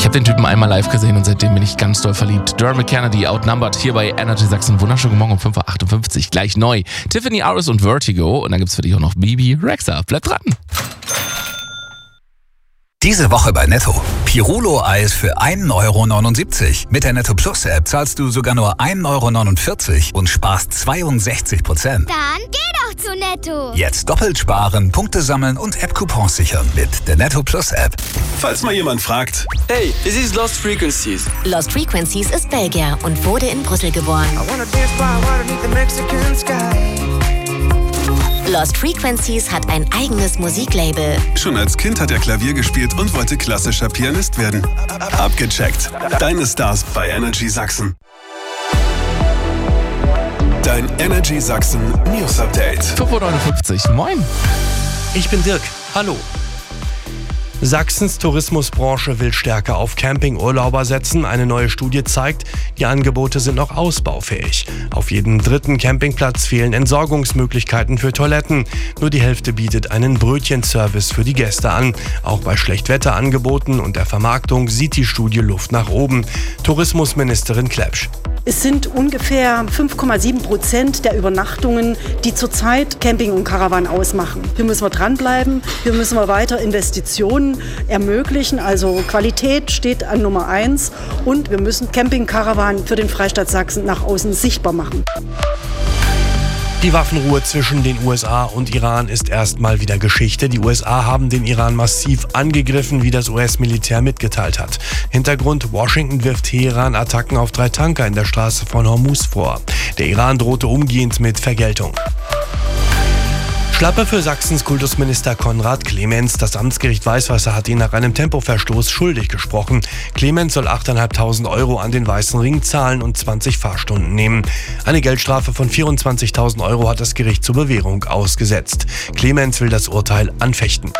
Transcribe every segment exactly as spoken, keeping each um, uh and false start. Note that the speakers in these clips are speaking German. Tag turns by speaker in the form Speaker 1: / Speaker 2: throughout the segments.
Speaker 1: habe den Typen einmal live gesehen und seitdem bin ich ganz doll verliebt. Dermot Kennedy, Outnumbered, hier bei Energy Sachsen. Wunderschönen Morgen um fünf Uhr achtundfünfzig, gleich neu. Tiffany Aris und Vertigo. Und dann gibt's für dich auch noch Bibi Rexha. Bleib dran.
Speaker 2: Diese Woche bei Netto. Pirulo-Eis für ein Euro neunundsiebzig. Mit der Netto Plus App zahlst du sogar nur ein Euro neunundvierzig und sparst zweiundsechzig Prozent.
Speaker 3: Dann geh doch zu Netto.
Speaker 2: Jetzt doppelt sparen, Punkte sammeln und App-Coupons sichern mit der Netto Plus App.
Speaker 4: Falls mal jemand fragt.
Speaker 5: Hey, this is Lost Frequencies.
Speaker 6: Lost Frequencies ist Belgier und wurde in Brüssel geboren. Lost Frequencies hat ein eigenes Musiklabel.
Speaker 4: Schon als Kind hat er Klavier gespielt und wollte klassischer Pianist werden. Abgecheckt. Deine Stars bei Energy Sachsen. Dein Energy Sachsen News Update.
Speaker 1: fünf Uhr neunundfünfzig. Moin.
Speaker 7: Ich bin Dirk. Hallo. Sachsens Tourismusbranche will stärker auf Campingurlauber setzen. Eine neue Studie zeigt, die Angebote sind noch ausbaufähig. Auf jedem dritten Campingplatz fehlen Entsorgungsmöglichkeiten für Toiletten. Nur die Hälfte bietet einen Brötchenservice für die Gäste an. Auch bei Schlechtwetterangeboten und der Vermarktung sieht die Studie Luft nach oben. Tourismusministerin Klepsch.
Speaker 8: Es sind ungefähr fünf Komma sieben Prozent der Übernachtungen, die zurzeit Camping und Caravan ausmachen. Hier müssen wir dranbleiben, hier müssen wir weiter Investitionen ermöglichen. Also Qualität steht an Nummer eins und wir müssen Camping Caravan für den Freistaat Sachsen nach außen sichtbar machen.
Speaker 7: Die Waffenruhe zwischen den U S A und Iran ist erstmal wieder Geschichte. Die U S A haben den Iran massiv angegriffen, wie das U S-Militär mitgeteilt hat. Hintergrund: Washington wirft Teheran Attacken auf drei Tanker in der Straße von Hormuz vor. Der Iran drohte umgehend mit Vergeltung. Schlappe für Sachsens Kultusminister Konrad Clemens. Das Amtsgericht Weißwasser hat ihn nach einem Tempoverstoß schuldig gesprochen. Clemens soll achttausendfünfhundert Euro an den Weißen Ring zahlen und zwanzig Fahrstunden nehmen. Eine Geldstrafe von vierundzwanzigtausend Euro hat das Gericht zur Bewährung ausgesetzt. Clemens will das Urteil anfechten.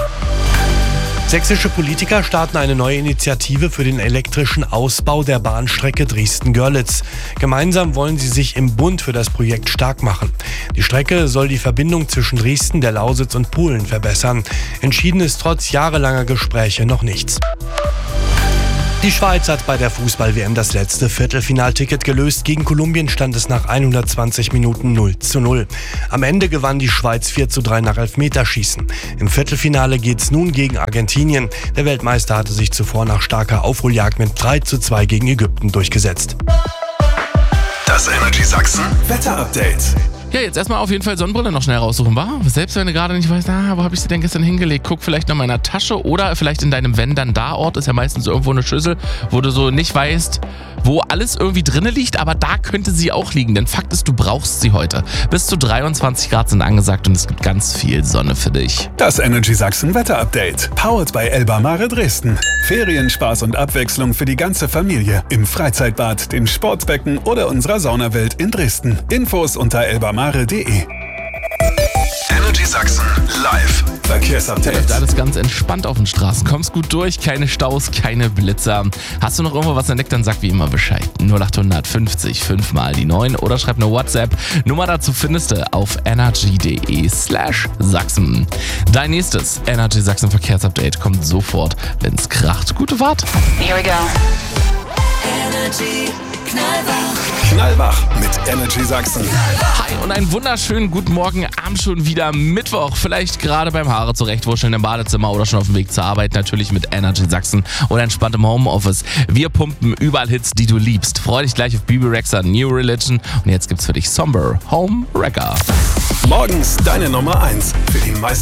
Speaker 7: Sächsische Politiker starten eine neue Initiative für den elektrischen Ausbau der Bahnstrecke Dresden-Görlitz. Gemeinsam wollen sie sich im Bund für das Projekt stark machen. Die Strecke soll die Verbindung zwischen Dresden, der Lausitz und Polen verbessern. Entschieden ist trotz jahrelanger Gespräche noch nichts. Die Schweiz hat bei der Fußball-W M das letzte Viertelfinalticket gelöst. Gegen Kolumbien stand es nach hundertzwanzig Minuten null zu null. Am Ende gewann die Schweiz vier zu drei nach Elfmeterschießen. Im Viertelfinale geht's nun gegen Argentinien. Der Weltmeister hatte sich zuvor nach starker Aufholjagd mit drei zu zwei gegen Ägypten durchgesetzt.
Speaker 4: Das Energy Sachsen Wetter-Update.
Speaker 1: Ja, jetzt erstmal auf jeden Fall Sonnenbrille noch schnell raussuchen, wa? Selbst wenn du gerade nicht weißt, na, wo habe ich sie denn gestern hingelegt? Guck vielleicht noch mal in der Tasche oder vielleicht in deinem Wenn-Dann-Da-Ort. Ist ja meistens irgendwo eine Schüssel, wo du so nicht weißt, wo alles irgendwie drinne liegt, aber da könnte sie auch liegen. Denn Fakt ist, du brauchst sie heute. Bis zu dreiundzwanzig Grad sind angesagt und es gibt ganz viel Sonne für dich.
Speaker 4: Das Energy Sachsen Wetter-Update. Powered by Elba Mare Dresden. Ferien, Spaß und Abwechslung für die ganze Familie. Im Freizeitbad, dem Sportbecken oder unserer Saunawelt in Dresden. Infos unter elbamare punkt de. Energy Sachsen live. Verkehrsupdate.
Speaker 1: Läuft alles ganz entspannt auf den Straßen. Kommst gut durch, keine Staus, keine Blitzer. Hast du noch irgendwo was entdeckt, dann sag wie immer Bescheid. null acht fünfzig, fünf mal die neun oder schreib eine WhatsApp. Nummer dazu findest du auf energy.de slash Sachsen. Dein nächstes Energy Sachsen Verkehrsupdate kommt sofort, wenn's kracht. Gute Fahrt.
Speaker 6: Here we go.
Speaker 3: Energy Knallwach.
Speaker 4: Knallwach mit Energy Sachsen.
Speaker 1: Hi und einen wunderschönen guten Morgen am schon wieder Mittwoch. Vielleicht gerade beim Haare zurechtwurscheln im Badezimmer oder schon auf dem Weg zur Arbeit. Natürlich mit Energy Sachsen oder entspannt im Homeoffice. Wir pumpen überall Hits, die du liebst. Freu dich gleich auf Bibi Rexha, New Religion. Und jetzt gibt's für dich Somber Home Wrecker.
Speaker 4: Morgens deine Nummer eins für die meisten